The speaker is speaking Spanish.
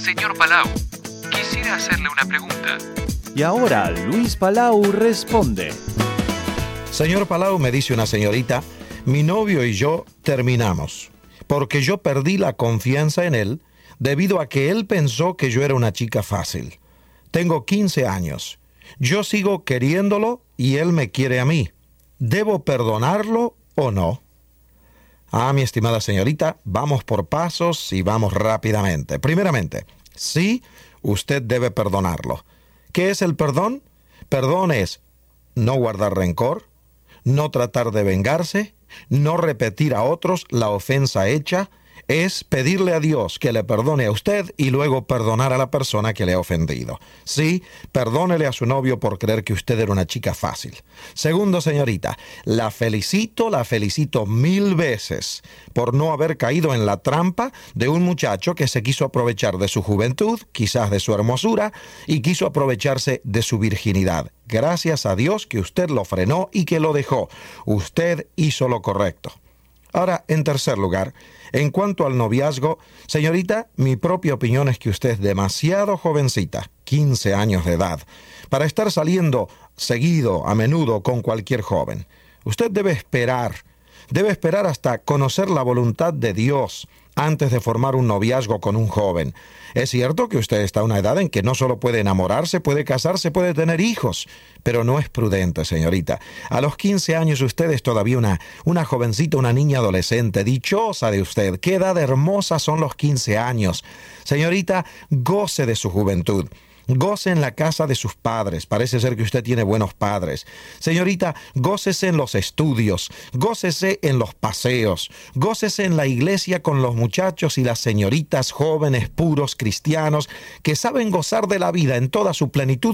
Señor Palau, quisiera hacerle una pregunta. Y ahora Luis Palau responde. Señor Palau, me dice una señorita, mi novio y yo terminamos, porque yo perdí la confianza en él debido a que él pensó que yo era una chica fácil. Tengo 15 años. Yo sigo queriéndolo y él me quiere a mí. ¿Debo perdonarlo o no? Mi estimada señorita, vamos por pasos y vamos rápidamente. Primeramente, sí, usted debe perdonarlo. ¿Qué es el perdón? Perdón es no guardar rencor, no tratar de vengarse, no repetir a otros la ofensa hecha, es pedirle a Dios que le perdone a usted y luego perdonar a la persona que le ha ofendido. Sí, perdónele a su novio por creer que usted era una chica fácil. Segundo, señorita, la felicito 1000 veces por no haber caído en la trampa de un muchacho que se quiso aprovechar de su juventud, quizás de su hermosura, y quiso aprovecharse de su virginidad. Gracias a Dios que usted lo frenó y que lo dejó. Usted hizo lo correcto. Ahora, en tercer lugar, en cuanto al noviazgo, señorita, mi propia opinión es que usted es demasiado jovencita, 15 años de edad, para estar saliendo seguido, a menudo, con cualquier joven. Usted debe esperar hasta conocer la voluntad de Dios antes de formar un noviazgo con un joven. Es cierto que usted está a una edad en que no solo puede enamorarse, puede casarse, puede tener hijos, pero no es prudente, señorita. A los 15 años usted es todavía una jovencita, una niña adolescente. Dichosa de usted. Qué edad hermosa son los 15 años. Señorita, goce de su juventud. Goce en la casa de sus padres. Parece ser que usted tiene buenos padres. Señorita, gócese en los estudios, gócese en los paseos, gócese en la iglesia con los muchachos y las señoritas jóvenes, puros, cristianos, que saben gozar de la vida en toda su plenitud